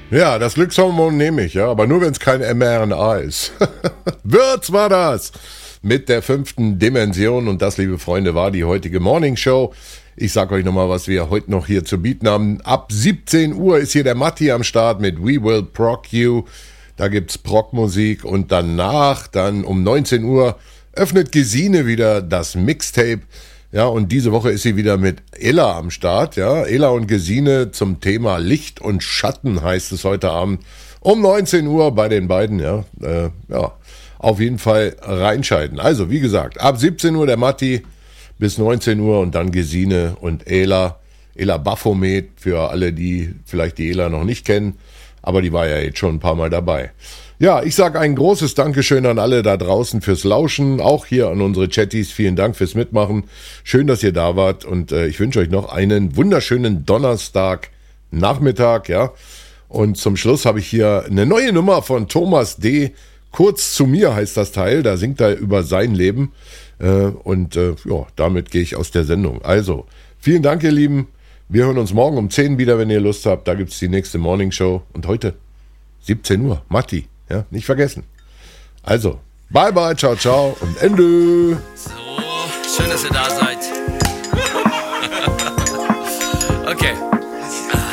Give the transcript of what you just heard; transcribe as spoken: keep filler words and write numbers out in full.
Ja, das Glückshormon nehme ich, ja, aber nur wenn es kein mRNA ist. Würz war das mit der fünften Dimension und das, liebe Freunde, war die heutige Morning Show. Ich sag euch nochmal, was wir heute noch hier zu bieten haben. Ab siebzehn Uhr ist hier der Matti am Start mit We Will Proc You. Da gibt's Proc-Musik und danach, dann um neunzehn Uhr, öffnet Gesine wieder das Mixtape. Ja, und diese Woche ist sie wieder mit Ella am Start. Ja, Ella und Gesine zum Thema Licht und Schatten heißt es heute Abend um neunzehn Uhr bei den beiden. Ja, äh, ja, auf jeden Fall reinschalten. Also, wie gesagt, ab siebzehn Uhr der Matti bis neunzehn Uhr und dann Gesine und Ella. Ella Baphomet für alle, die vielleicht die Ella noch nicht kennen. Aber die war ja jetzt schon ein paar Mal dabei. Ja, ich sage ein großes Dankeschön an alle da draußen fürs Lauschen, auch hier an unsere Chatties. Vielen Dank fürs Mitmachen. Schön, dass ihr da wart und äh, ich wünsche euch noch einen wunderschönen Donnerstag Nachmittag, ja. Und zum Schluss habe ich hier eine neue Nummer von Thomas D. Kurz zu mir heißt das Teil, da singt er über sein Leben äh, und äh, ja, damit gehe ich aus der Sendung. Also, vielen Dank, ihr Lieben. Wir hören uns morgen um zehn wieder, wenn ihr Lust habt. Da gibt's die nächste Morning Show. Und heute siebzehn Uhr, Matti. Ja, nicht vergessen. Also, bye bye, ciao, ciao und Ende. So, schön, dass ihr da seid. Okay.